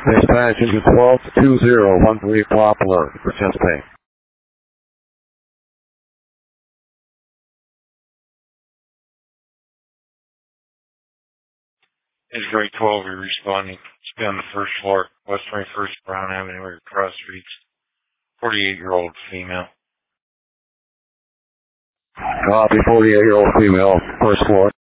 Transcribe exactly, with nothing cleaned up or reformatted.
Dispatch into twelve two zero one three Poplar for chest pain. It's Grade twelve, you're responding. It's been on the first floor, West twenty-first Brown Avenue, across streets. forty-eight-year-old female. Copy, forty-eight-year-old female, first floor.